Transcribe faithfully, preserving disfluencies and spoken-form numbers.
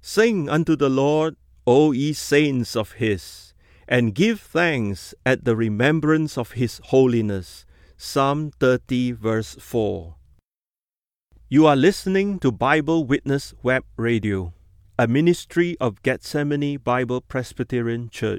Sing unto the Lord, O ye saints of his, and give thanks at the remembrance of his holiness. Psalm thirty, verse four. You are listening to Bible Witness Web Radio, a ministry of Gethsemane Bible Presbyterian Church.